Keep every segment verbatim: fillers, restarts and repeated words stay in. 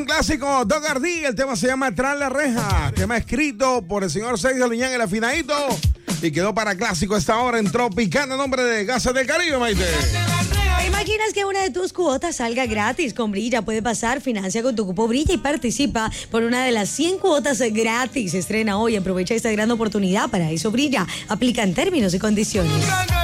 Un clásico, Don Gardí, el tema se llama Tras la Reja, tema escrito por el señor Sergio Liñán, el afinadito, y quedó para clásico esta hora en Tropicana, nombre de Gases del Caribe, Maite. ¿Te imaginas que una de tus cuotas salga gratis con Brilla? Puede pasar, financia con tu cupo Brilla y participa por una de las cien cuotas gratis. Estrena hoy, aprovecha esta gran oportunidad, para eso Brilla. Aplica en términos y condiciones.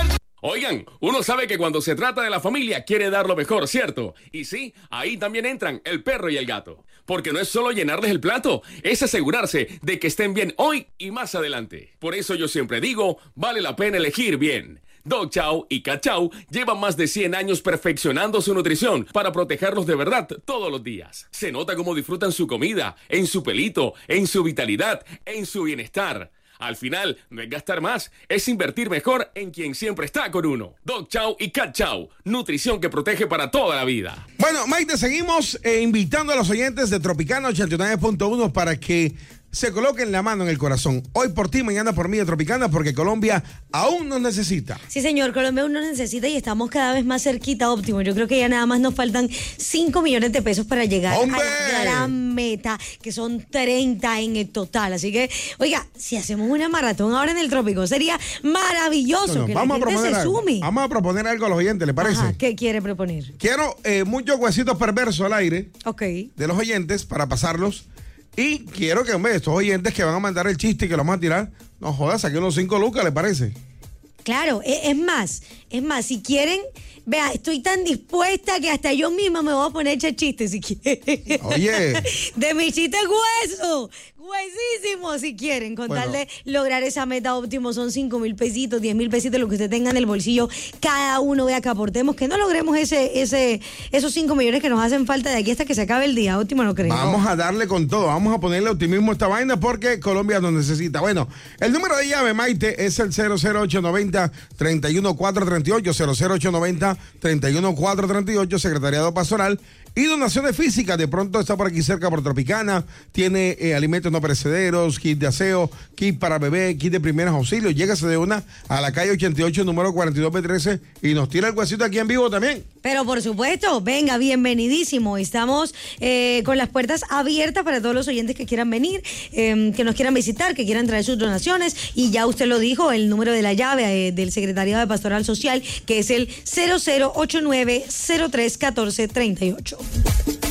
Oigan, uno sabe que cuando se trata de la familia quiere dar lo mejor, ¿cierto? Y sí, ahí también entran el perro y el gato. Porque no es solo llenarles el plato, es asegurarse de que estén bien hoy y más adelante. Por eso yo siempre digo, vale la pena elegir bien. Dog Chow y Cat Chow llevan más de cien años perfeccionando su nutrición para protegerlos de verdad todos los días. Se nota cómo disfrutan su comida, en su pelito, en su vitalidad, en su bienestar. Al final, no es gastar más, es invertir mejor en quien siempre está con uno. Dog Chow y Cat Chow, nutrición que protege para toda la vida. Bueno, Maite, seguimos eh, invitando a los oyentes de Tropicana ochenta y nueve punto uno para que se coloquen la mano en el corazón. Hoy por ti, mañana por mí de Tropicana, porque Colombia aún nos necesita. Sí, señor, Colombia aún nos necesita y estamos cada vez más cerquita, Óptimo. Yo creo que ya nada más nos faltan cinco millones de pesos para llegar ¡Hombre! a la gran meta, que son treinta en el total. Así que, oiga, si hacemos una maratón ahora en el Trópico, sería maravilloso. No, no, que vamos, la a gente proponer se algo. sume. vamos a proponer algo a los oyentes, ¿le parece? Ajá, ¿qué quiere proponer? Quiero eh, muchos huesitos perversos al aire Ok. de los oyentes para pasarlos. Y quiero que, hombre, estos oyentes que van a mandar el chiste y que lo vamos a tirar, no jodas, saque unos cinco lucas, ¿le parece? Claro, es, es más, es más, si quieren, vea, estoy tan dispuesta que hasta yo misma me voy a poner a echar chistes si quieren. Oye. De mis chistes hueso, huesísimos si quieren, con Bueno. tal de lograr esa meta, Óptimo, son cinco mil pesitos, diez mil pesitos, lo que usted tenga en el bolsillo, cada uno, vea, que aportemos, que no logremos ese, ese, esos cinco millones que nos hacen falta de aquí hasta que se acabe el día, Óptimo, no creo. Vamos a darle con todo, vamos a ponerle optimismo a esta vaina porque Colombia nos necesita. Bueno, el número de llave, Maite, es el cero cero ocho nueve cero, tres uno cuatro tres ocho, cero cero ocho nueve cero, tres uno cuatro tres ocho, Secretariado Pastoral y Donaciones Físicas. De pronto está por aquí cerca, por Tropicana, tiene eh, alimentos no perecederos, kit de aseo, kit para bebé, kit de primeros auxilios. Llégase de una a la calle ochenta y ocho, número cuarenta y dos B trece, y nos tira el huesito aquí en vivo también. Pero por supuesto, venga, bienvenidísimo. Estamos eh, con las puertas abiertas para todos los oyentes que quieran venir, eh, que nos quieran visitar, que quieran traer sus donaciones. Y ya usted lo dijo, el número de la llave eh, del Secretariado de Pastoral Social, que es el cero cero ocho nueve cero tres uno cuatro tres ocho.